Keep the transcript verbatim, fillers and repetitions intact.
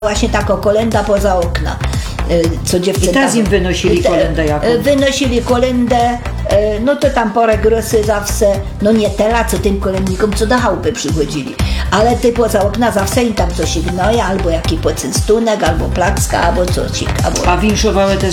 właśnie taka kolenda poza okna, co dziewczęta... I teraz im wynosili kolendę jaką? Wynosili kolendę, no to tam porę grosy zawsze, no nie teraz, co tym kolędnikom, co do chałupy przychodzili, ale ty poza okna zawsze im tam coś gnoja, albo jaki poczęstunek, albo placka, albo coś. Albo... A winszowały te